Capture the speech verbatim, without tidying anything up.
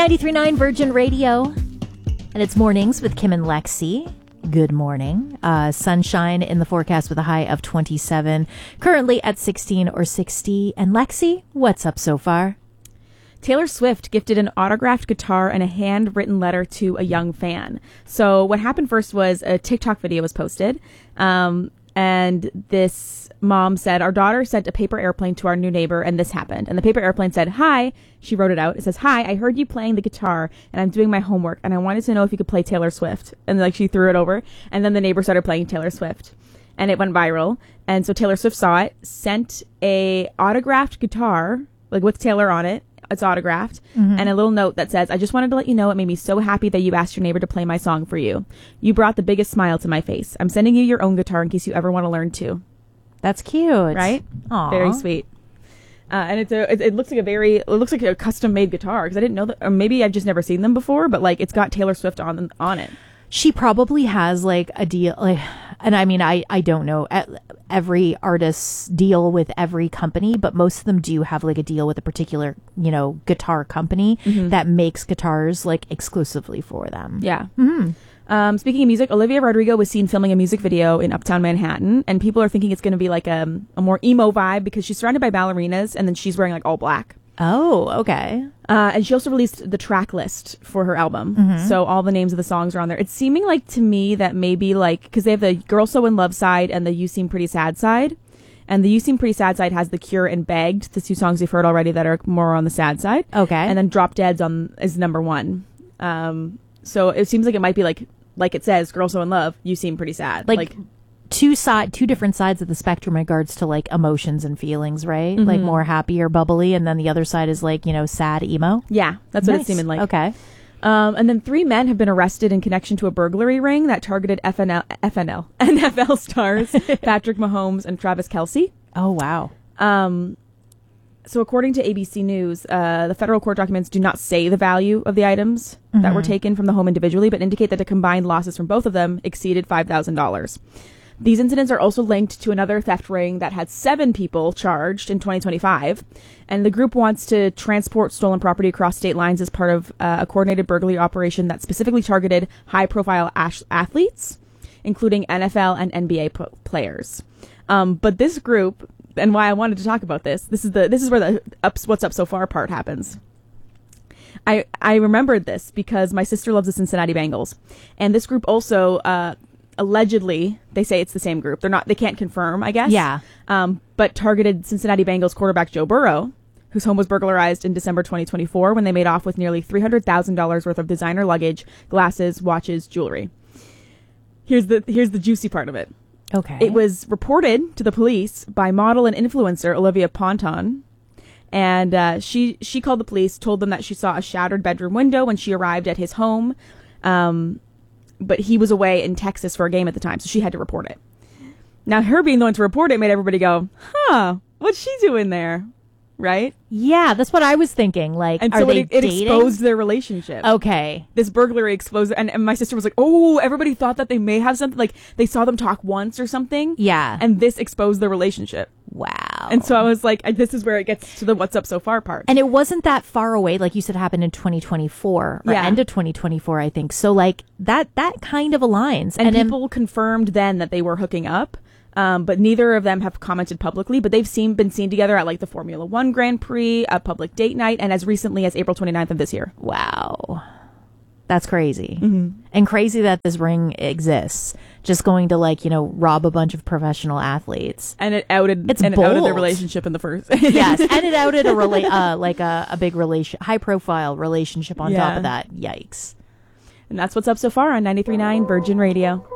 ninety-three point nine Virgin Radio, and it's Mornings with Kim and Lexi. Good morning. Uh, sunshine in the forecast with a high of twenty-seven, currently at sixteen or sixty. And Lexi, what's up so far? Taylor Swift gifted an autographed guitar and a handwritten letter to a young fan. So what happened first was a TikTok video was posted, um, and this mom said, our daughter sent a paper airplane to our new neighbor, and this happened. And the paper airplane said, hi. She wrote it out. It says, hi, I heard you playing the guitar, and I'm doing my homework, and I wanted to know if you could play Taylor Swift. And like she threw it over, and then the neighbor started playing Taylor Swift, and it went viral. And so Taylor Swift saw it, sent a autographed guitar, like with Taylor on it. It's autographed, mm-hmm. and a little note that says, I just wanted to let you know it made me so happy that you asked your neighbor to play my song for you. You brought the biggest smile to my face. I'm sending you your own guitar in case you ever want to learn too. That's cute. Right? Aww. Very sweet. Uh, and it's a, it, it looks like a very, it looks like a custom made guitar, because I didn't know that, or maybe I've just never seen them before, but like it's got Taylor Swift on on it. She probably has like a deal, like, and I mean, I, I don't know every artist's deal with every company, but most of them do have like a deal with a particular, you know, guitar company mm-hmm. that makes guitars like exclusively for them. Yeah. Mm-hmm. Um, speaking of music, Olivia Rodrigo was seen filming a music video in Uptown Manhattan, and people are thinking it's going to be like a, a more emo vibe because she's surrounded by ballerinas, and then she's wearing like all black. Oh, okay. Uh, and she also released the track list for her album. Mm-hmm. So all the names of the songs are on there. It's seeming like to me that maybe like, because they have the Girl So In Love side and the You Seem Pretty Sad side. And the You Seem Pretty Sad side has The Cure and Begged, the two songs you've heard already that are more on the sad side. Okay. And then Drop Dead's on is number one. Um, so it seems like it might be like, like it says, Girl So In Love, You Seem Pretty Sad. Like, like two side, two different sides of the spectrum in regards to like emotions and feelings, right? Mm-hmm. Like more happy or bubbly, and then the other side is like, you know, sad emo. Yeah, that's nice. what it's seeming like. Okay. Um, and then three men have been arrested in connection to a burglary ring that targeted F N L, F N L, N F L stars Patrick Mahomes and Travis Kelce. Oh, wow. Um, so according to A B C News, uh, the federal court documents do not say the value of the items mm-hmm. that were taken from the home individually, but indicate that the combined losses from both of them exceeded five thousand dollars. These incidents are also linked to another theft ring that had seven people charged in twenty twenty-five. And the group wants to transport stolen property across state lines as part of uh, a coordinated burglary operation that specifically targeted high-profile ash- athletes, including N F L and N B A p- players. Um, but this group, and why I wanted to talk about this, this is the this is where the ups, what's up so far part happens. I I remembered this because my sister loves the Cincinnati Bengals. And this group also... Uh, allegedly, they say it's the same group. They're not, they can't confirm, I guess. Yeah. Um, but targeted Cincinnati Bengals quarterback Joe Burrow, whose home was burglarized in December twenty twenty-four when they made off with nearly three hundred thousand dollars worth of designer luggage, glasses, watches, jewelry. Here's the, here's the juicy part of it. Okay. It was reported to the police by model and influencer Olivia Ponton. And, uh, she, she called the police, told them that she saw a shattered bedroom window when she arrived at his home. Um, But he was away in Texas for a game at the time, so she had to report it. Now, her being the one to report it made everybody go, huh, what's she doing there? Right? Yeah, that's what I was thinking. Like, and are so they it, it dating? exposed their relationship. Okay. This burglary exposed, and, and my sister was like, oh, everybody thought that they may have something, like, they saw them talk once or something. Yeah. And this exposed their relationship. Wow. And so I was like, this is where it gets to the what's up so far part. And it wasn't that far away, like you said, happened in twenty twenty-four, or yeah. end of twenty twenty-four, I think. So, like, that that kind of aligns. And, and people in- confirmed then that they were hooking up. Um, but neither of them have commented publicly, but they've seen been seen together at like the Formula One Grand Prix, a public date night, and as recently as April twenty-ninth of this year. Wow. That's crazy. Mm-hmm. And crazy that this ring exists. Just going to, like, you know, rob a bunch of professional athletes. And it outed it's and it bold. outed their relationship in the first. Yes, and it outed a rela- uh, like a, a big relation, high profile relationship on yeah. top of that. Yikes. And that's what's up so far on ninety-three point nine Virgin Radio.